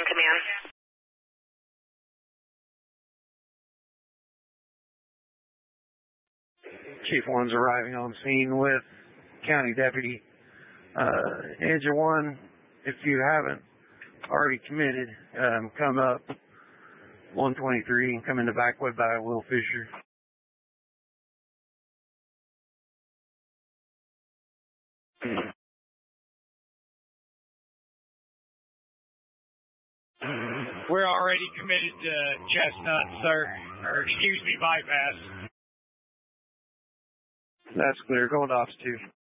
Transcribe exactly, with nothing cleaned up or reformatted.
in command. Chief one's arriving on scene with County Deputy. Uh, Engine one, if you haven't already committed, um, come up one twenty-three and come into Backwood by Will Fisher. We're already committed to Chestnut, sir. Or, excuse me, bypass. That's clear. Going to Ops two.